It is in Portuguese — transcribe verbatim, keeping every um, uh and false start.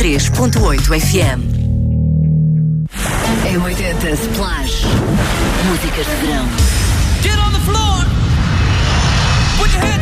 três ponto oito F M. M oitenta Splash. Músicas de verão. Get on the floor. Put your hands